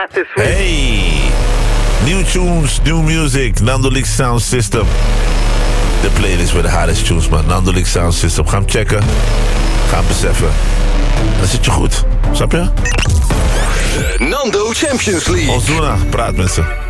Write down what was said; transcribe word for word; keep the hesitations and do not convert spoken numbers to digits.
gratis. Weet. Hey! New tunes, new music. Nando Leak Sound System. De playlist with the hottest tunes, man. Nando Leak Sound System. Ga hem checken. Ga hem beseffen. Dan zit je goed. Snap je? De Nando Champions League. Ozuna, praat met ze.